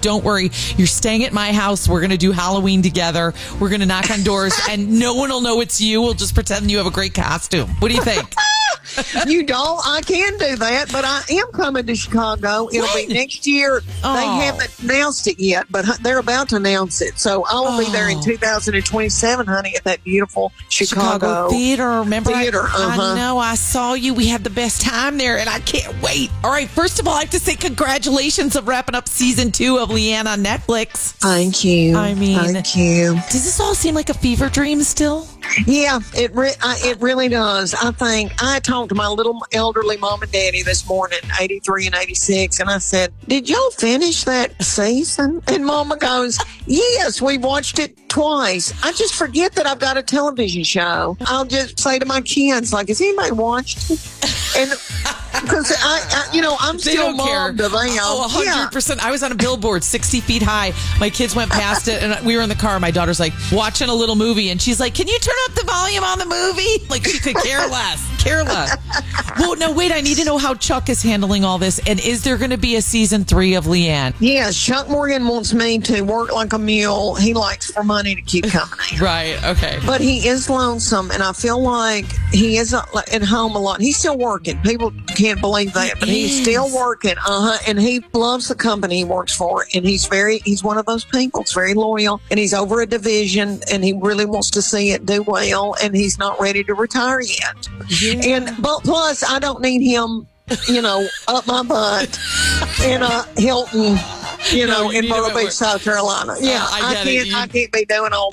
don't worry. You're staying at my house. We're going to do Halloween together. We're going to knock on doors and no one will know it's you. We'll just pretend you have a great costume. What do you think? You don't? I can do that, but I am coming to Chicago. It'll be next year. Oh. They haven't announced it yet, but they're about to announce it. So I will be there in 2027, honey, at that beautiful Chicago Theater. Remember? Theater. I know. I saw you. We had the best time there, and I can't wait. All right. First of all, I have to say congratulations on wrapping up season 2 of Leanne on Netflix. Thank you. Thank you. Does this all seem like a fever dream still? Yeah, it really does. I think I talked to my little elderly mom and daddy this morning, 83 and 86, and I said, "Did y'all finish that season?" And Mama goes, "Yes, we watched it twice. I just forget that I've got a television show. I'll just say to my kids, like, has anybody watched it?" And because I'm still mom to them. Oh, 100%. I was on a billboard 60 feet high. My kids went past it, and we were in the car. My daughter's like watching a little movie, and she's like, "Can you turn up the volume on the movie?" Like she could care less. Well, no, wait. I need to know how Chuck is handling all this, and is there going to be a season 3 of Leanne? Yes, Chuck Morgan wants me to work like a mule. He likes for money to keep company. Right. Okay. But he is lonesome, and I feel like he is at home a lot. He's still working. People can't believe that, but he's still working. And he loves the company he works for, and he's one of those people. He's very loyal, and he's over a division, and he really wants to see it do well, and he's not ready to retire yet. Yeah. But plus, I don't need him, up my butt in a Hilton, in Myrtle Beach, South Carolina. Yeah, I can't be doing all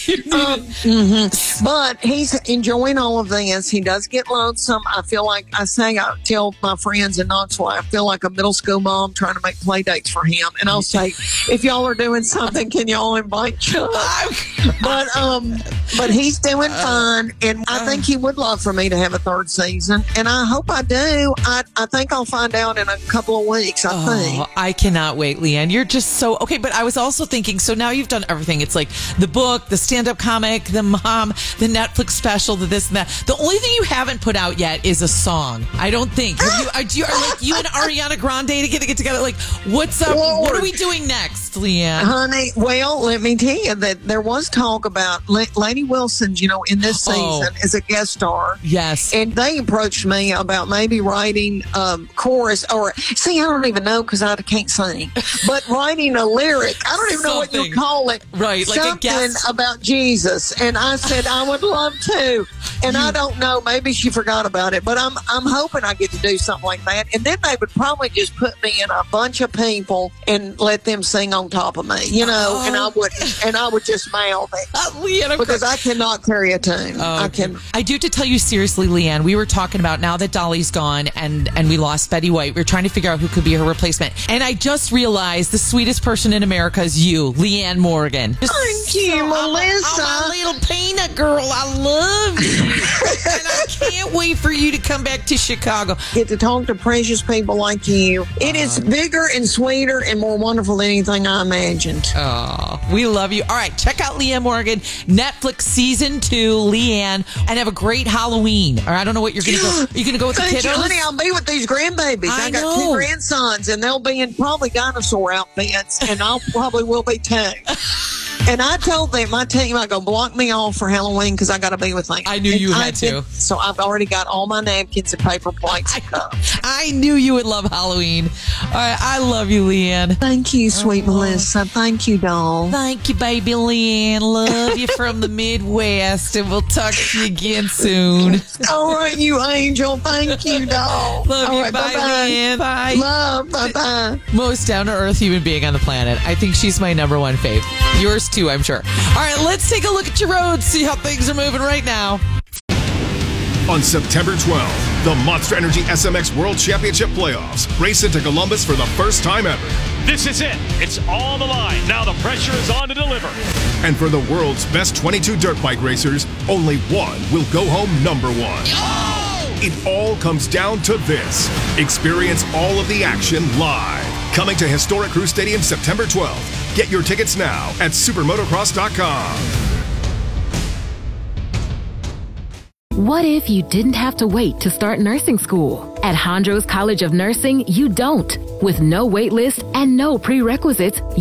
that. But he's enjoying all of this. He does get lonesome. I feel like I tell my friends in Knoxville, I feel like a middle school mom trying to make play dates for him. And I'll say, if y'all are doing something, can y'all invite Chuck? But he's doing fine, and I think he would love for me to have a 3rd season, and I hope I do. I think I'll find out in a couple of weeks, I think. I cannot wait, Leanne. You're just so... Okay, but I was also thinking, so now you've done everything. It's like the book, the stand-up comic, the mom, the Netflix special, the this and that. The only thing you haven't put out yet is a song. I don't think. Are you and Ariana Grande to get together? Like, what's up? What are we doing next, Leanne? Honey, well, let me tell you that there was talk about Lady Wilson's, in this season as a guest star. Yes. And they approached me about maybe writing chorus or, I don't even know because I can't sing, but writing a lyric. I don't even know what you call it. Right. Like something about Jesus. And I said, I would love to. And I don't know, maybe she forgot about it, but I'm hoping I get to do something like that. And then they would probably just put me in a bunch of people and let them sing on top of me, and I would just mouth it. Because I cannot carry a tune. I do have to tell you seriously, Leanne, we were talking about now that Dolly's gone and we lost Betty White, we were trying to figure out who could be her replacement. And I just realized the sweetest person in America is you, Leanne Morgan. Thank you, Melissa. My little peanut girl, I love you. And I can't wait for you to come back to Chicago. Get to talk to precious people like you. It is bigger and sweeter and more wonderful than anything I imagined. Oh, we love you. All right, check out Leanne Morgan, Netflix season 2, Leanne, and have a great Halloween. Or I don't know what you're going to go. Are you going to go with the kiddos? You, honey, I'll be with these grandbabies. I got 2 grandsons, and they'll be in probably dinosaur outfits, and I probably will be too. And I told them, my team, I go, block me off for Halloween because I got to be with them. I knew you had to. So I've already got all my napkins and paper plates. I knew you would love Halloween. All right, I love you, Leanne. Thank you, sweet Melissa. Thank you, doll. Thank you, baby Leanne. Love you from the Midwest, and we'll talk to you again soon. All right, you angel. Thank you, doll. Love you. Right, bye, Leanne. Bye. Love. Bye-bye. Most down-to-earth human being on the planet. I think she's my number one fave. Yours too, I'm sure. All right, let's take a look at your roads, see how things are moving right now. On September 12th, the Monster Energy SMX World Championship Playoffs race into Columbus for the first time ever. This is it. It's on the line. Now the pressure is on to deliver. And for the world's best 22 dirt bike racers, only one will go home number 1. Oh! It all comes down to this. Experience all of the action live. Coming to Historic Crew Stadium September 12th. Get your tickets now at supermotocross.com. What if you didn't have to wait to start nursing school? At Hondros College of Nursing, you don't. With no wait list and no prerequisites,